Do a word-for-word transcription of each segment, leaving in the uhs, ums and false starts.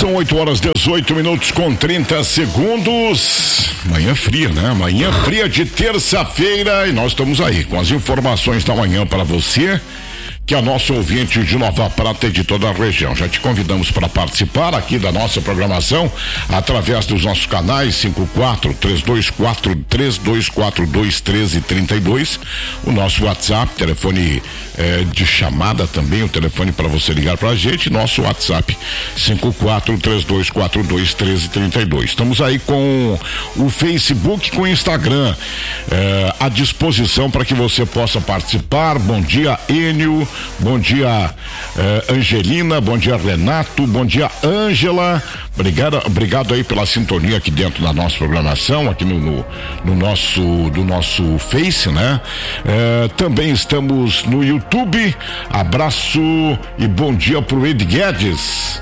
São oito horas e dezoito minutos com trinta segundos. Manhã fria, né? Manhã fria de terça-feira e nós estamos aí com as informações da manhã para você, que é nosso ouvinte de Nova Prata e de toda a região. Já te convidamos para participar aqui da nossa programação através dos nossos canais cinco quatro, três dois quatro, três dois quatro dois, um três três dois, o nosso WhatsApp, telefone eh, de chamada também, o telefone para você ligar para a gente, nosso WhatsApp cinco quatro, três dois quatro dois, um três três dois. Estamos aí com o Facebook, com o Instagram eh, à disposição para que você possa participar. Bom dia, Enio. Bom dia, eh, Angelina. Bom dia, Renato. Bom dia, Ângela. Obrigado, obrigado aí pela sintonia aqui dentro da nossa programação, aqui no, no, no nosso, do nosso Face, né? Eh, também estamos no YouTube. Abraço e bom dia pro Ed Guedes.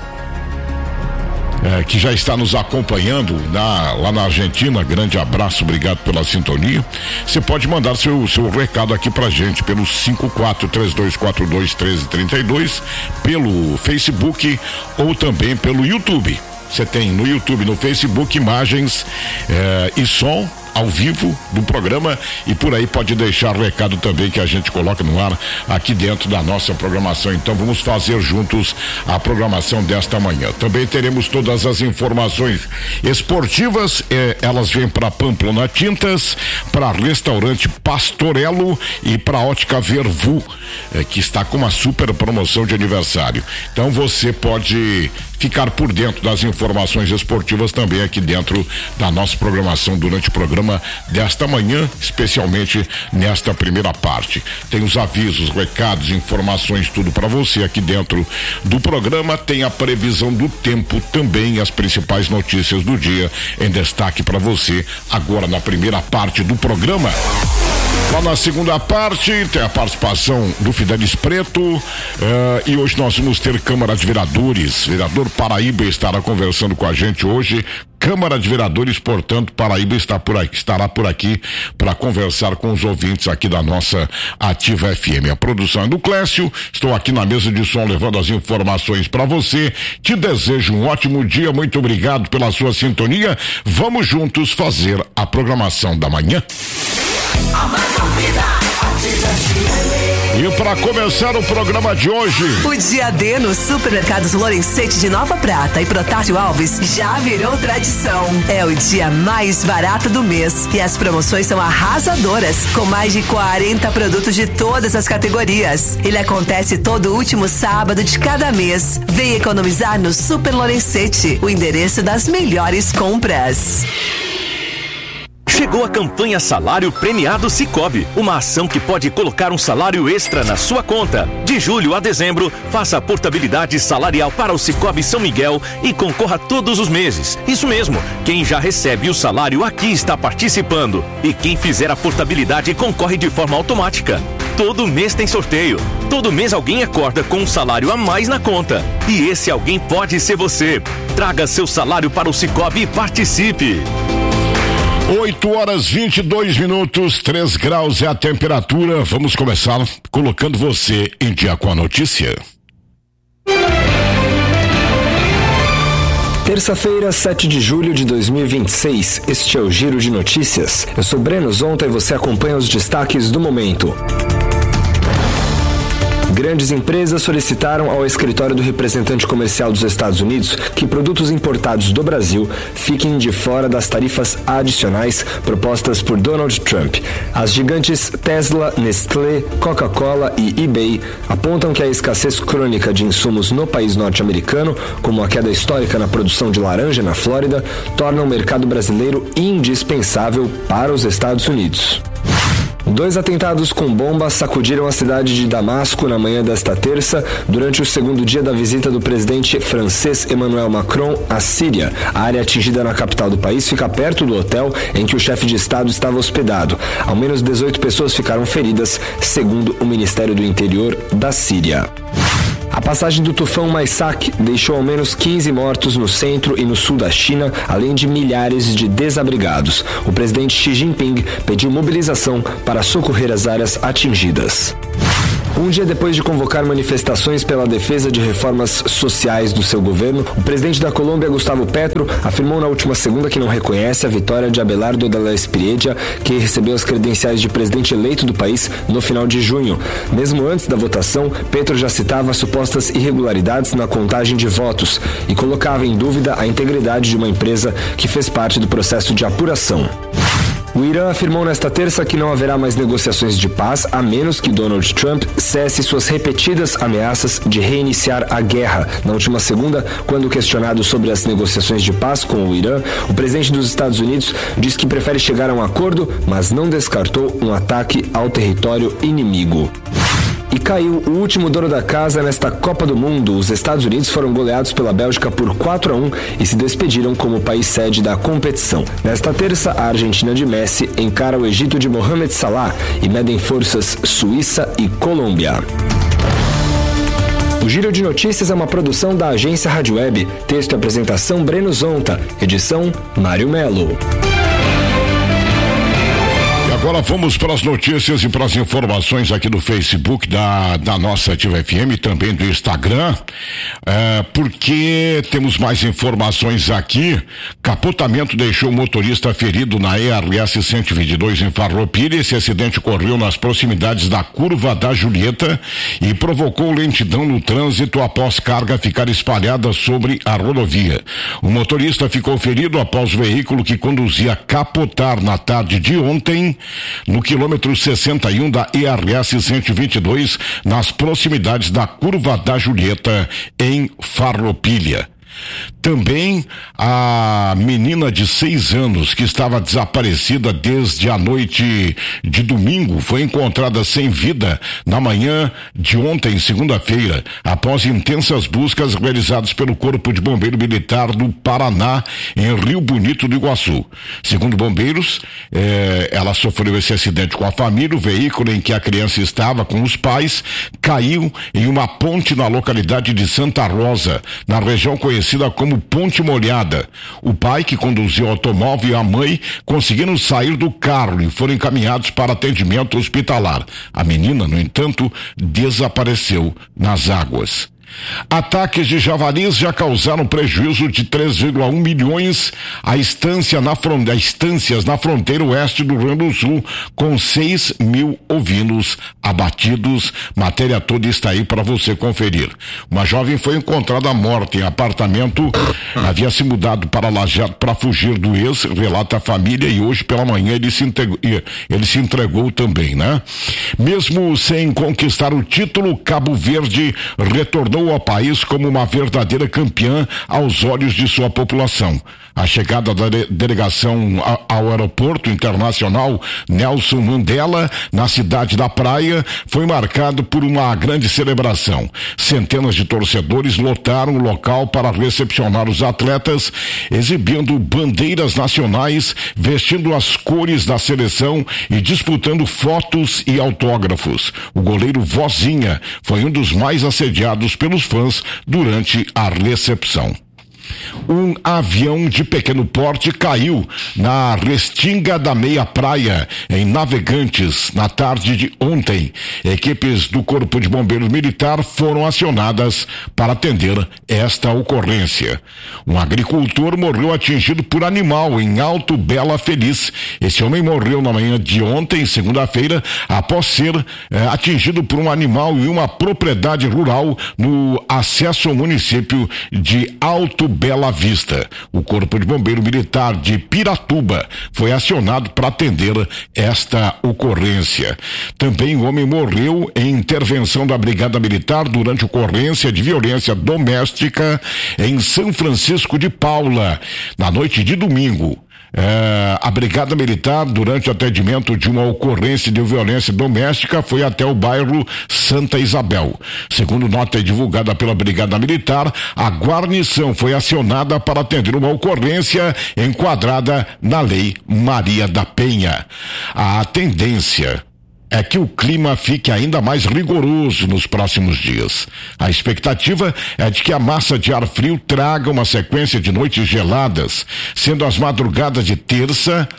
É, que já está nos acompanhando na, lá na Argentina. Grande abraço, obrigado pela sintonia. Você pode mandar seu, seu recado aqui pra gente pelo cinco quatro, três dois quatro dois, um três três dois, pelo Facebook ou também pelo YouTube. Você tem no YouTube, no Facebook, imagens é, e som ao vivo do programa, e por aí pode deixar recado também que a gente coloca no ar aqui dentro da nossa programação. Então vamos fazer juntos a programação desta manhã. Também teremos todas as informações esportivas, eh, elas vêm para Pamplona Tintas, para Restaurante Pastorello e para Ótica Vervu, eh, que está com uma super promoção de aniversário. Então você pode ficar por dentro das informações esportivas também aqui dentro da nossa programação durante o programa desta manhã, especialmente nesta primeira parte. Tem os avisos, recados, informações, tudo para você aqui dentro do programa. Tem a previsão do tempo também, as principais notícias do dia em destaque para você agora na primeira parte do programa. Lá na segunda parte tem a participação do Fidelis Preto, uh, e hoje nós vamos ter Câmara de Vereadores. Vereador Paraíba estará conversando com a gente hoje. Câmara de Vereadores, portanto, Paraíba está por aqui, estará por aqui para conversar com os ouvintes aqui da nossa Ativa F M. A produção é do Clécio. Estou aqui na mesa de som levando as informações para você. Te desejo um ótimo dia. Muito obrigado pela sua sintonia. Vamos juntos fazer a programação da manhã. A mais ouvida, Ativa F M. E para começar o programa de hoje, o dia D no Supermercados Lorenzetti de Nova Prata e Protásio Alves já virou tradição. É o dia mais barato do mês e as promoções são arrasadoras, com mais de quarenta produtos de todas as categorias. Ele acontece todo último sábado de cada mês. Vem economizar no Super Lorenzetti, o endereço das melhores compras. Chegou a campanha Salário Premiado Sicoob, uma ação que pode colocar um salário extra na sua conta. De julho a dezembro, faça a portabilidade salarial para o Sicoob São Miguel e concorra todos os meses. Isso mesmo, quem já recebe o salário aqui está participando. E quem fizer a portabilidade concorre de forma automática. Todo mês tem sorteio. Todo mês alguém acorda com um salário a mais na conta. E esse alguém pode ser você. Traga seu salário para o Sicoob e participe. oito horas e vinte e dois minutos, três graus é a temperatura. Vamos começar colocando você em dia com a notícia. Terça-feira, sete de julho de dois mil e vinte e seis. Este é o Giro de Notícias. Eu sou Breno Zonta e você acompanha os destaques do momento. Grandes empresas solicitaram ao escritório do representante comercial dos Estados Unidos que produtos importados do Brasil fiquem de fora das tarifas adicionais propostas por Donald Trump. As gigantes Tesla, Nestlé, Coca-Cola e eBay apontam que a escassez crônica de insumos no país norte-americano, como a queda histórica na produção de laranja na Flórida, torna o mercado brasileiro indispensável para os Estados Unidos. Dois atentados com bombas sacudiram a cidade de Damasco na manhã desta terça, durante o segundo dia da visita do presidente francês Emmanuel Macron à Síria. A área atingida na capital do país fica perto do hotel em que o chefe de Estado estava hospedado. Ao menos dezoito pessoas ficaram feridas, segundo o Ministério do Interior da Síria. A passagem do tufão Maisak deixou ao menos quinze mortos no centro e no sul da China, além de milhares de desabrigados. O presidente Xi Jinping pediu mobilização para socorrer as áreas atingidas. Um dia depois de convocar manifestações pela defesa de reformas sociais do seu governo, o presidente da Colômbia, Gustavo Petro, afirmou na última segunda que não reconhece a vitória de Abelardo de la Espriella, que recebeu as credenciais de presidente eleito do país no final de junho. Mesmo antes da votação, Petro já citava supostas irregularidades na contagem de votos e colocava em dúvida a integridade de uma empresa que fez parte do processo de apuração. O Irã afirmou nesta terça que não haverá mais negociações de paz a menos que Donald Trump cesse suas repetidas ameaças de reiniciar a guerra. Na última segunda, quando questionado sobre as negociações de paz com o Irã, o presidente dos Estados Unidos disse que prefere chegar a um acordo, mas não descartou um ataque ao território inimigo. E caiu o último dono da casa nesta Copa do Mundo. Os Estados Unidos foram goleados pela Bélgica por quatro a um e se despediram como país sede da competição. Nesta terça, a Argentina de Messi encara o Egito de Mohamed Salah e medem forças Suíça e Colômbia. O Giro de Notícias é uma produção da agência Rádio Web. Texto e apresentação Breno Zonta. Edição Mário Melo. Agora vamos para as notícias e para as informações aqui do Facebook da, da nossa Ativa F M, também do Instagram, é, porque temos mais informações aqui. Capotamento deixou o motorista ferido na E R S cento e vinte e dois em Farroupilha. Esse acidente ocorreu nas proximidades da Curva da Julieta e provocou lentidão no trânsito após carga ficar espalhada sobre a rodovia. O motorista ficou ferido após o veículo que conduzia capotar na tarde de ontem no quilômetro sessenta e um da E R S cento e vinte e dois, nas proximidades da Curva da Julieta, em Farroupilha. Também a menina de seis anos que estava desaparecida desde a noite de domingo foi encontrada sem vida na manhã de ontem, segunda-feira, após intensas buscas realizadas pelo Corpo de Bombeiro Militar do Paraná, em Rio Bonito do Iguaçu. Segundo bombeiros, eh, ela sofreu esse acidente com a família. O veículo em que a criança estava com os pais caiu em uma ponte na localidade de Santa Rosa, na região conhecida como Ponte Molhada. O pai, que conduziu o automóvel, e a mãe conseguiram sair do carro e foram encaminhados para atendimento hospitalar. A menina, no entanto, desapareceu nas águas. Ataques de javalis já causaram prejuízo de três vírgula um milhões a estância na fron- a estâncias na fronteira oeste do Rio Grande do Sul, com seis mil ovinos abatidos. Matéria toda está aí para você conferir. Uma jovem foi encontrada morta em apartamento, havia se mudado para Lajeado para fugir do ex, relata a família, e hoje pela manhã ele se entregou, ele se entregou também, né? Mesmo sem conquistar o título, Cabo Verde retornou ao país como uma verdadeira campeã aos olhos de sua população. A chegada da delegação ao aeroporto internacional Nelson Mandela, na cidade da Praia, foi marcado por uma grande celebração. Centenas de torcedores lotaram o local para recepcionar os atletas, exibindo bandeiras nacionais, vestindo as cores da seleção e disputando fotos e autógrafos. O goleiro Vozinha foi um dos mais assediados pelos fãs durante a recepção. Um avião de pequeno porte caiu na Restinga da Meia Praia, em Navegantes, na tarde de ontem. Equipes do Corpo de Bombeiros Militar foram acionadas para atender esta ocorrência. Um agricultor morreu atingido por animal em Alto Bela Feliz. Esse homem morreu na manhã de ontem, segunda-feira, após ser eh, atingido por um animal em uma propriedade rural no acesso ao município de Alto Bela Vista. O Corpo de Bombeiro Militar de Piratuba foi acionado para atender esta ocorrência. Também o homem morreu em intervenção da Brigada Militar durante ocorrência de violência doméstica em São Francisco de Paula, na noite de domingo. É, a Brigada Militar, durante o atendimento de uma ocorrência de violência doméstica, foi até o bairro Santa Isabel. Segundo nota divulgada pela Brigada Militar, a guarnição foi acionada para atender uma ocorrência enquadrada na Lei Maria da Penha. A tendência é que o clima fique ainda mais rigoroso nos próximos dias. A expectativa é de que a massa de ar frio traga uma sequência de noites geladas, sendo as madrugadas de terça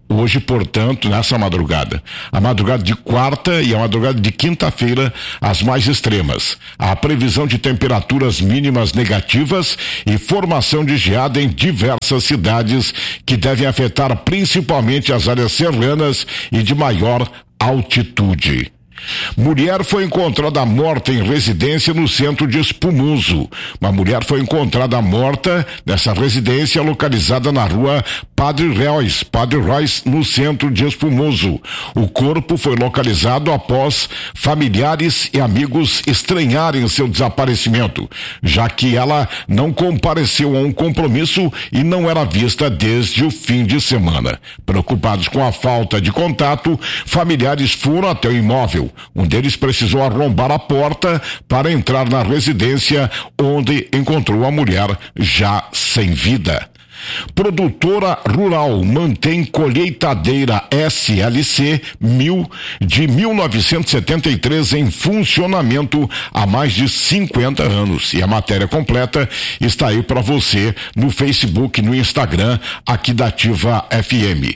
Hoje, portanto, nessa madrugada. A madrugada de quarta e a madrugada de quinta-feira, as mais extremas. A previsão de temperaturas mínimas negativas e formação de geada em diversas cidades que devem afetar principalmente as áreas serranas e de maior altitude. Mulher foi encontrada morta em residência no centro de Espumoso. Uma mulher foi encontrada morta nessa residência localizada na rua Padre Reis, Padre Reis, no centro de Espumoso. O corpo foi localizado após familiares e amigos estranharem seu desaparecimento, já que ela não compareceu a um compromisso e não era vista desde o fim de semana. Preocupados com a falta de contato, familiares foram até o imóvel. Um deles precisou arrombar a porta para entrar na residência, onde encontrou a mulher já sem vida. Produtora rural mantém colheitadeira S L C mil de mil novecentos e setenta e três em funcionamento há mais de cinquenta anos. E a matéria completa está aí para você no Facebook, no Instagram, aqui da Ativa F M.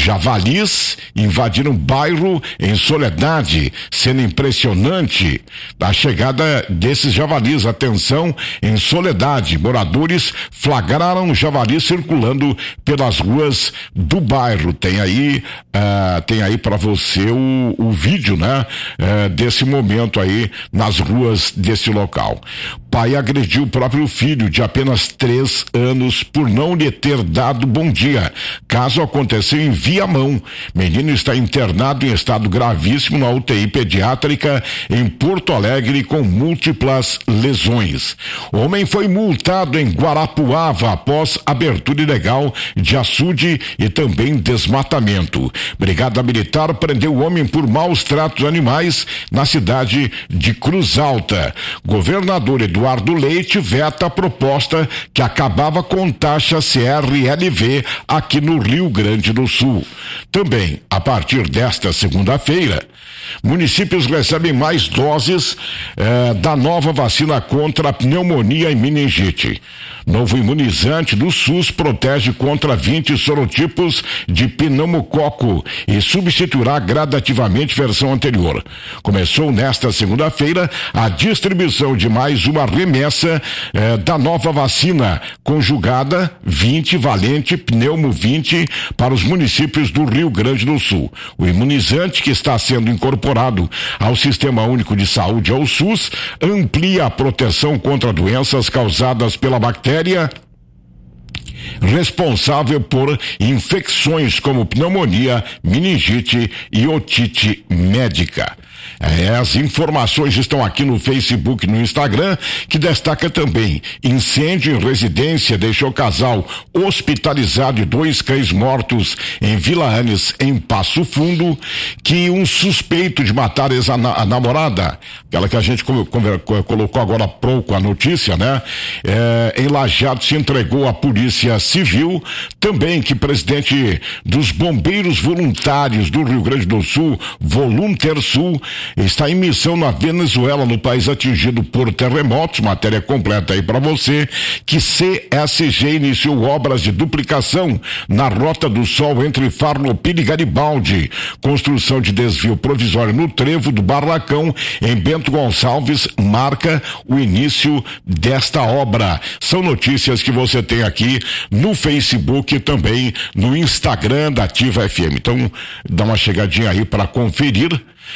Javalis invadiram bairro em Soledade, sendo impressionante a chegada desses javalis. Atenção, em Soledade, moradores flagraram javalis circulando pelas ruas do bairro. Tem aí, uh, tem aí para você o, o vídeo, né? Uh, desse momento aí nas ruas desse local. Pai agrediu o próprio filho de apenas três anos por não lhe ter dado bom dia. Caso aconteceu em Viamão. Menino está internado em estado gravíssimo na U T I pediátrica em Porto Alegre com múltiplas lesões. Homem foi multado em Guarapuava após abertura ilegal de açude e também desmatamento. Brigada Militar prendeu o homem por maus tratos animais na cidade de Cruz Alta. Governador Eduardo Leite veta a proposta que acabava com taxa C R L V aqui no Rio Grande do Sul. Também, a partir desta segunda-feira, municípios recebem mais doses eh, da nova vacina contra a pneumonia e meningite. Novo imunizante do SUS protege contra vinte sorotipos de pneumococo e substituirá gradativamente versão anterior. Começou nesta segunda-feira a distribuição de mais uma remessa eh, da nova vacina conjugada vinte valente pneumo vinte para os municípios do Rio Grande do Sul. O imunizante, que está sendo incorporado ao Sistema Único de Saúde, ao SUS, amplia a proteção contra doenças causadas pela bactéria responsável por infecções como pneumonia, meningite e otite médica. É, as informações estão aqui no Facebook e no Instagram, que destaca também: incêndio em residência deixou casal hospitalizado e dois cães mortos em Vila Anes, em Passo Fundo. Que um suspeito de matar a, a namorada, aquela que a gente como, como, colocou agora há pouco a notícia, né? É, em Lajeado se entregou à Polícia Civil. Também que presidente dos Bombeiros Voluntários do Rio Grande do Sul, Voluntersul, está em missão na Venezuela, no país atingido por terremotos. Matéria completa aí para você. Que C S G iniciou obras de duplicação na Rota do Sol entre Farroupilha e Garibaldi. Construção de desvio provisório no trevo do Barracão, em Bento Gonçalves, marca o início desta obra. São notícias que você tem aqui no Facebook e também no Instagram da Ativa F M. Então, dá uma chegadinha aí para conferir.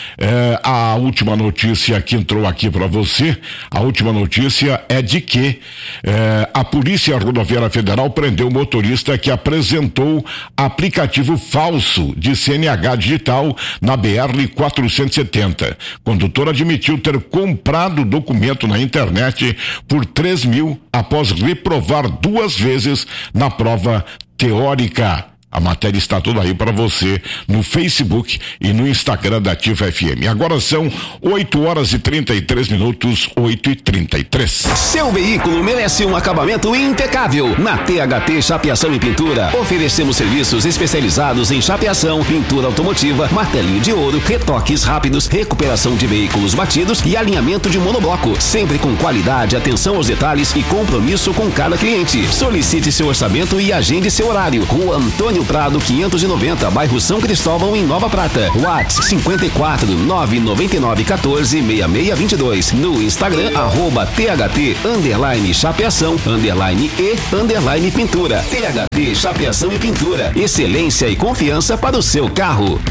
É, a última notícia que entrou aqui para você, a última notícia é de que é, a Polícia Rodoviária Federal prendeu o motorista que apresentou aplicativo falso de C N H digital na B R quatrocentos e setenta. O condutor admitiu ter comprado o documento na internet por três mil após reprovar duas vezes na prova teórica. A matéria está toda aí para você no Facebook e no Instagram da Ativa F M. Agora são oito horas e trinta e três minutos, oito e trinta e três. Seu veículo merece um acabamento impecável. Na T H T Chapeação e Pintura, oferecemos serviços especializados em chapeação, pintura automotiva, martelinho de ouro, retoques rápidos, recuperação de veículos batidos e alinhamento de monobloco. Sempre com qualidade, atenção aos detalhes e compromisso com cada cliente. Solicite seu orçamento e agende seu horário. Rua Antônio Antônio Prado quinhentos e noventa, bairro São Cristóvão, em Nova Prata. WhatsApp cinquenta e quatro, nove nove nove, quatorze, sessenta e seis vinte e dois. No Instagram, arroba T H T, underline chapeação, underline e, underline pintura. T H T Chapeação e Pintura. Excelência e confiança para o seu carro.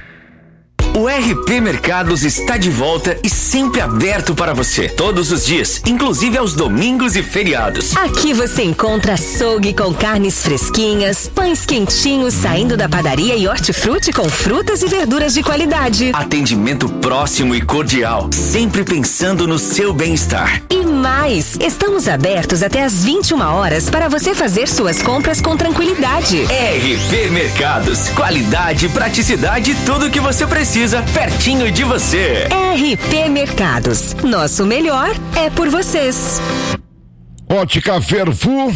O R P Mercados está de volta e sempre aberto para você, todos os dias, inclusive aos domingos e feriados. Aqui você encontra açougue com carnes fresquinhas, pães quentinhos saindo da padaria e hortifruti com frutas e verduras de qualidade. Atendimento próximo e cordial, sempre pensando no seu bem-estar. E mais, estamos abertos até às vinte e uma horas para você fazer suas compras com tranquilidade. R P Mercados, qualidade, praticidade, tudo o que você precisa pertinho de você. R P Mercados, nosso melhor é por vocês. Ótica Vervu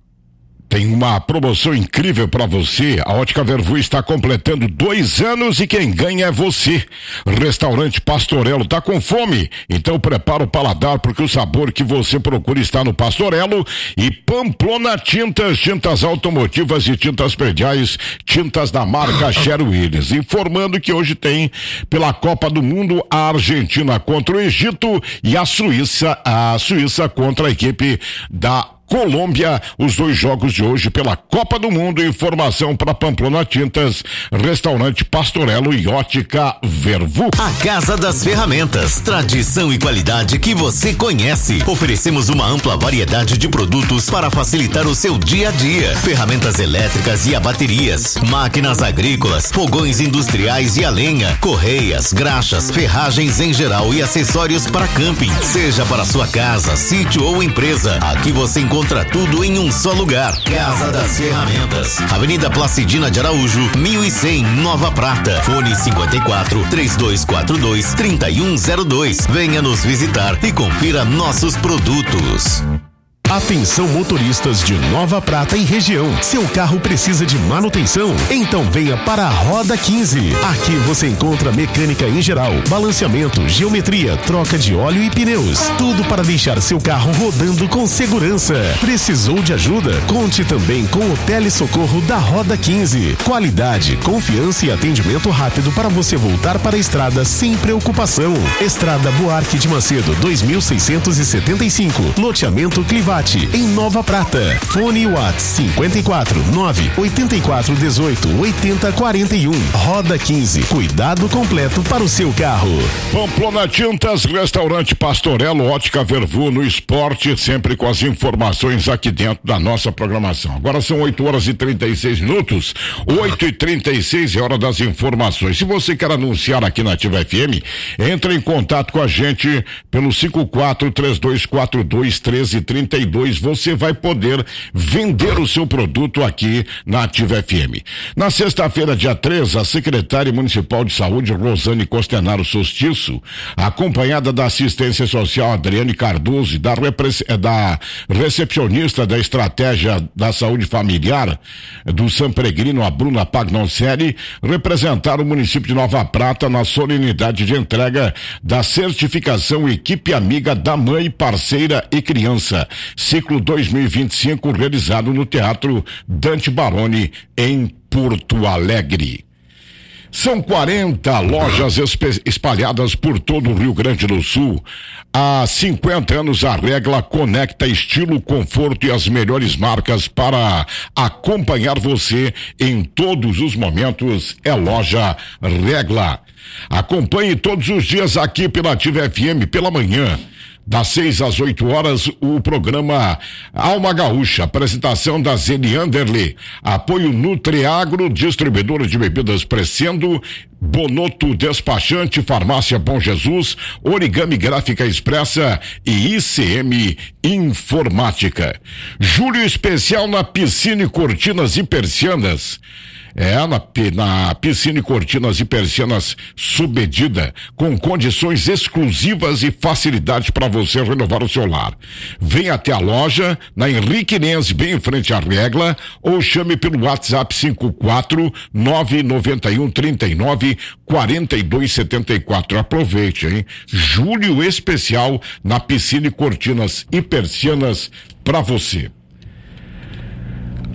tem uma promoção incrível para você. A Ótica Vervu está completando dois anos e quem ganha é você. Restaurante Pastorello, tá com fome? Então prepara o paladar, porque o sabor que você procura está no Pastorello. E Pamplona Tintas, tintas automotivas e tintas prediais, tintas da marca Sherwin Williams. Informando que hoje tem, pela Copa do Mundo, a Argentina contra o Egito e a Suíça, a Suíça contra a equipe da Colômbia, os dois jogos de hoje pela Copa do Mundo. Informação para Pamplona Tintas, Restaurante Pastorello e Ótica Vervu. A Casa das Ferramentas, tradição e qualidade que você conhece. Oferecemos uma ampla variedade de produtos para facilitar o seu dia a dia. Ferramentas elétricas e a baterias, máquinas agrícolas, fogões industriais e a lenha, correias, graxas, ferragens em geral e acessórios para camping. Seja para sua casa, sítio ou empresa, aqui você encontra Encontra tudo em um só lugar. Casa das Ferramentas, Avenida Placidina de Araújo, mil e cem, Nova Prata. Fone cinquenta e quatro, três dois quatro dois, três um zero dois. Venha nos visitar e confira nossos produtos. Atenção motoristas de Nova Prata e região. Seu carro precisa de manutenção? Então venha para a Roda quinze. Aqui você encontra mecânica em geral, balanceamento, geometria, troca de óleo e pneus. Tudo para deixar seu carro rodando com segurança. Precisou de ajuda? Conte também com o telesocorro da Roda quinze. Qualidade, confiança e atendimento rápido para você voltar para a estrada sem preocupação. Estrada Buarque de Macedo, dois mil seiscentos e setenta e cinco. Loteamento Clivate, em Nova Prata. Fone WhatsApp cinquenta e quatro, nove oitenta e quatro, dezoito, oitenta, quarenta e um. Roda quinze, cuidado completo para o seu carro. Pamplona Tintas, Restaurante Pastorello, Ótica Vervu no esporte, sempre com as informações aqui dentro da nossa programação. Agora são oito horas e trinta e seis minutos, oito e trinta e seis é hora das informações. Se você quer anunciar aqui na Ativa F M, entre em contato com a gente pelo cinco quatro, três dois quatro dois, um três três dois. Você vai poder vender o seu produto aqui na Ativa F M. Na sexta-feira, dia três, a secretária municipal de saúde, Rosane Costenaro Sostiço, acompanhada da assistência social Adriane Cardoso e da, da recepcionista da estratégia da saúde familiar do São Peregrino, a Bruna Pagnoncelli, representaram o município de Nova Prata na solenidade de entrega da certificação Equipe Amiga da Mãe, Parceira e Criança, ciclo dois mil e vinte e cinco, realizado no Teatro Dante Baroni, em Porto Alegre. São quarenta lojas espalhadas por todo o Rio Grande do Sul. Há cinquenta anos, a Regla conecta estilo, conforto e as melhores marcas para acompanhar você em todos os momentos. É Loja Regla. Acompanhe todos os dias aqui pela Ativa F M, pela manhã, das seis às oito horas, o programa Alma Gaúcha, apresentação da Zeli Anderle, apoio Nutriagro, distribuidora de bebidas Crescendo, Bonoto Despachante, Farmácia Bom Jesus, Origami Gráfica Expressa e I C M Informática. Julho especial na Piscina e Cortinas e Persianas. É, na, na Piscina e Cortinas e Persianas submedida, com condições exclusivas e facilidade para você renovar o seu lar. Venha até a loja, na Henrique Nens, bem em frente à Regla, ou chame pelo WhatsApp cinco quatro, nove nove um, três nove, quatro dois sete quatro. Aproveite, hein? Julho especial na Piscina e Cortinas e Persianas para você. A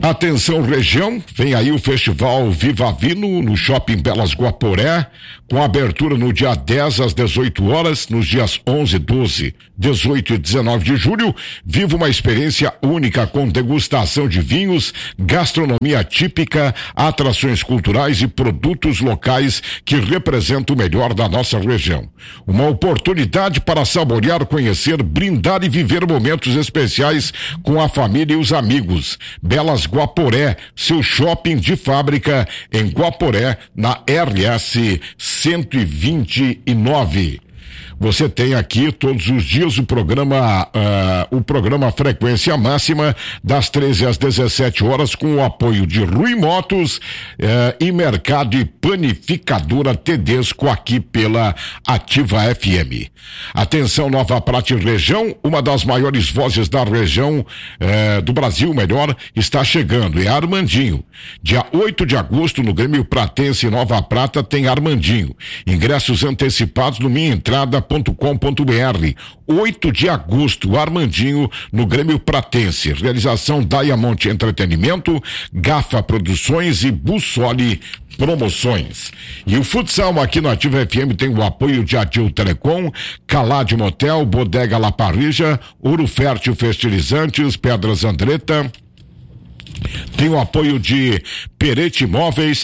Atenção região, vem aí o Festival Viva Vino no Shopping Belas Guaporé, com abertura no dia dez às dezoito horas, nos dias onze, doze, dezoito e dezenove de julho. Viva uma experiência única com degustação de vinhos, gastronomia típica, atrações culturais e produtos locais que representam o melhor da nossa região. Uma oportunidade para saborear, conhecer, brindar e viver momentos especiais com a família e os amigos. Belas Guaporé, seu shopping de fábrica em Guaporé, na R S cento e vinte e nove. Você tem aqui todos os dias o programa uh, o programa Frequência Máxima das treze às dezessete horas, com o apoio de Rui Motos uh, e Mercado e Panificadora Tedesco, aqui pela Ativa F M. Atenção, Nova Prata e região, uma das maiores vozes da região uh, do Brasil, melhor, está chegando, é Armandinho. Dia oito de agosto, no Grêmio Pratense Nova Prata, tem Armandinho. Ingressos antecipados no minha entrada ponto com ponto br. oito de agosto, Armandinho no Grêmio Pratense. Realização Diamond Entretenimento, Gafa Produções e Bussoli Promoções. E o futsal aqui no Ativa F M tem o apoio de Adil Telecom, Calade Motel, Bodega La Parrija, Ouro Fértil Fertilizantes, Pedras Andretta. Tem o apoio de Perete Imóveis,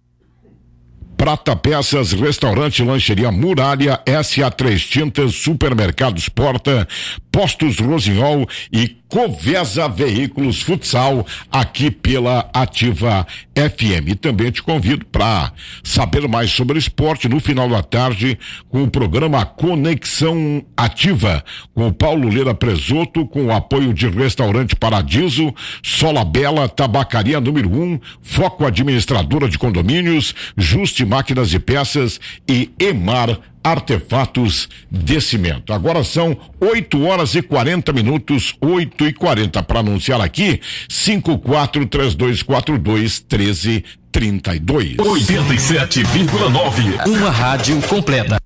Prata Peças, Restaurante Lancheria Muralha, S A três Tintas, Supermercados Porta, Postos Rosinhol e Covesa Veículos Futsal, aqui pela Ativa F M. E também te convido para saber mais sobre esporte no final da tarde, com o programa Conexão Ativa, com o Paulo Leira Presoto, com o apoio de Restaurante Paradiso, Sola Bela, Tabacaria número um, Foco Administradora de Condomínios, Juste Máquinas e Peças e Emar Artefatos de Cimento. Agora são oito horas e quarenta minutos, oito e quarenta, para anunciar aqui, cinco quatro três dois quatro dois um três três dois. oitenta e sete vírgula nove. Uma rádio completa.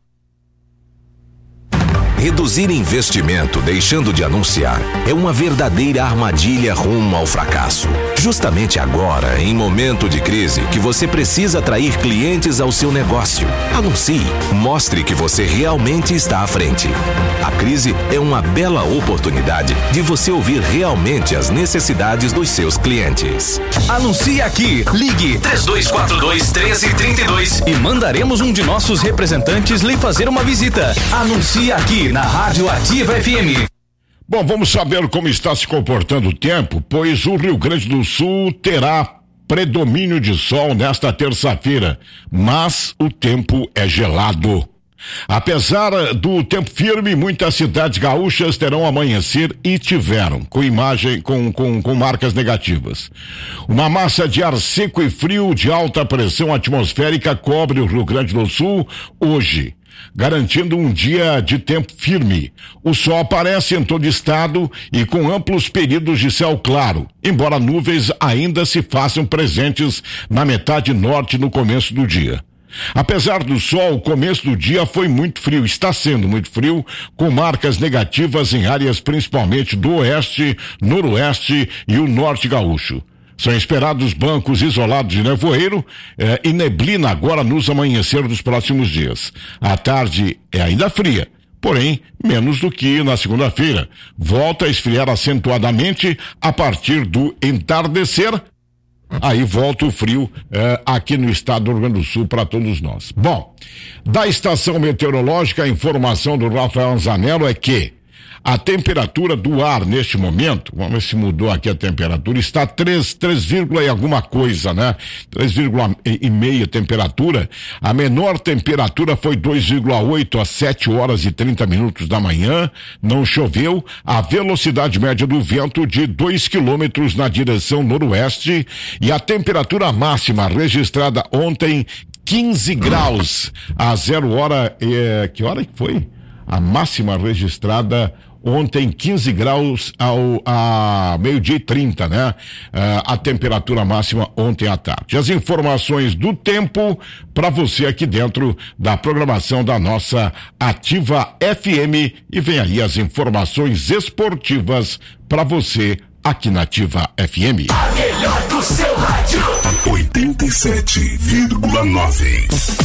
Reduzir investimento deixando de anunciar é uma verdadeira armadilha rumo ao fracasso. Justamente agora, em momento de crise, que você precisa atrair clientes ao seu negócio. Anuncie, mostre que você realmente está à frente. A crise é uma bela oportunidade de você ouvir realmente as necessidades dos seus clientes. Anuncie aqui. Ligue três dois quatro dois, um três três dois e mandaremos um de nossos representantes lhe fazer uma visita. Anuncie aqui na Rádio Ativa F M. Bom, vamos saber como está se comportando o tempo, pois o Rio Grande do Sul terá predomínio de sol nesta terça-feira, mas o tempo é gelado. Apesar do tempo firme, muitas cidades gaúchas terão amanhecer e tiveram, com imagem, com, com, com marcas negativas. Uma massa de ar seco e frio de alta pressão atmosférica cobre o Rio Grande do Sul hoje, garantindo um dia de tempo firme. O sol aparece em todo o estado e com amplos períodos de céu claro, embora nuvens ainda se façam presentes na metade norte no começo do dia. Apesar do sol, o começo do dia foi muito frio, está sendo muito frio, com marcas negativas em áreas principalmente do oeste, noroeste e o norte gaúcho. São esperados bancos isolados de nevoeiro eh, e neblina agora nos amanhecer dos próximos dias. A tarde é ainda fria, porém menos do que na segunda-feira. Volta a esfriar acentuadamente a partir do entardecer. Aí volta o frio eh, aqui no estado do Rio Grande do Sul para todos nós. Bom, da estação meteorológica, a informação do Rafael Zanello é que a temperatura do ar neste momento, vamos ver se mudou aqui a temperatura, está três, três vírgula e alguma coisa, né? três vírgula e meia temperatura. A menor temperatura foi dois vírgula oito às sete horas e trinta minutos da manhã. Não choveu. A velocidade média do vento de dois quilômetros na direção noroeste. E a temperatura máxima registrada ontem, quinze graus. A zero hora, eh, que hora que foi? A máxima registrada ontem, quinze graus ao a meio-dia e trinta, né? Uh, a temperatura máxima ontem à tarde. As informações do tempo para você aqui dentro da programação da nossa Ativa F M, e vem aí as informações esportivas para você aqui na Ativa F M. A melhor no seu rádio. oitenta e sete vírgula nove.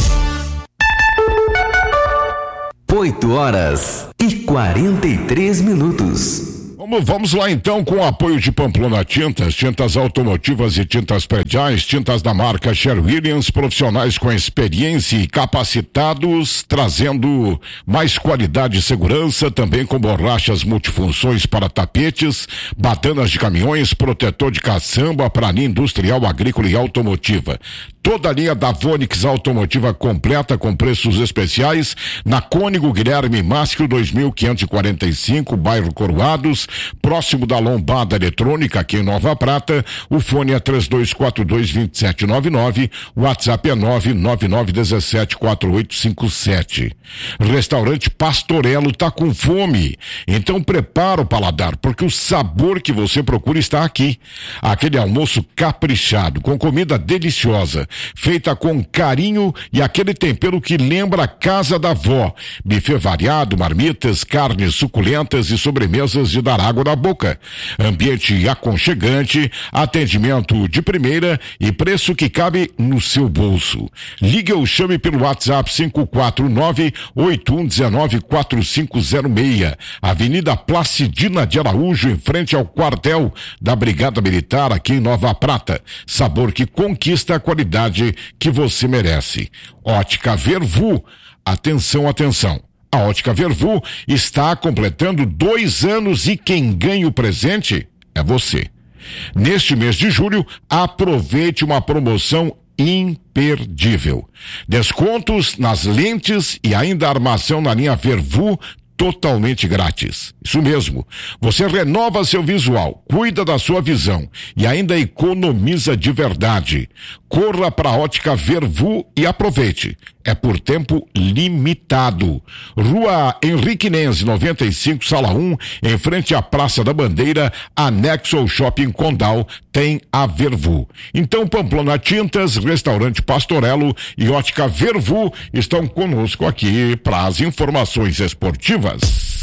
oito horas e quarenta e três minutos. Vamos, vamos lá então com o apoio de Pamplona Tintas, tintas automotivas e tintas prediais, tintas da marca Sherwin-Williams, profissionais com experiência e capacitados, trazendo mais qualidade e segurança, também com borrachas multifunções para tapetes, batanas de caminhões, protetor de caçamba para linha industrial, agrícola e automotiva. Toda a linha da Vonix automotiva completa com preços especiais na Cônigo Guilherme Másquio dois mil quinhentos e quarenta e cinco, bairro Coroados, próximo da Lombada Eletrônica aqui em Nova Prata. O fone é três dois quatro dois, dois sete nove nove, o WhatsApp é nove nove nove um sete quatro oito cinco sete. Restaurante Pastorello tá com fome, então prepara o paladar, porque o sabor que você procura está aqui. Aquele almoço caprichado, com comida deliciosa, feita com carinho e aquele tempero que lembra a casa da avó. Buffet variado, marmitas, carnes suculentas e sobremesas de dar água na boca. Ambiente aconchegante, atendimento de primeira e preço que cabe no seu bolso. Ligue ou chame pelo WhatsApp cinco quatro nove, oito um um nove, quatro cinco zero seis. Avenida Placidina de Araújo, em frente ao quartel da Brigada Militar aqui em Nova Prata. Sabor que conquista a qualidade que você merece. Ótica Vervu. Atenção, atenção. A Ótica Vervu está completando dois anos e quem ganha o presente é você. Neste mês de julho, aproveite uma promoção imperdível. Descontos nas lentes e ainda armação na linha Vervu totalmente grátis. Isso mesmo. Você renova seu visual, cuida da sua visão e ainda economiza de verdade. Corra para a Ótica Vervu e aproveite. É por tempo limitado. Rua Henrique Nenze, noventa e cinco, sala um, em frente à Praça da Bandeira, anexo ao Shopping Condal, tem a Vervu. Então, Pamplona Tintas, Restaurante Pastorello e Ótica Vervu estão conosco aqui para as informações esportivas.